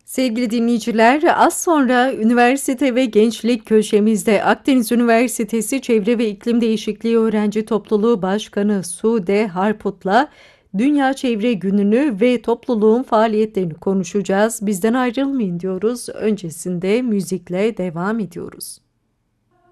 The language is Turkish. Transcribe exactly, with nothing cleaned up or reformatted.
Sevgili dinleyiciler, az sonra üniversite ve gençlik köşemizde Akdeniz Üniversitesi Çevre ve İklim Değişikliği Öğrenci Topluluğu Başkanı Sude Harput'la Dünya Çevre Günü'nü ve topluluğun faaliyetlerini konuşacağız. Bizden ayrılmayın diyoruz. Öncesinde müzikle devam ediyoruz.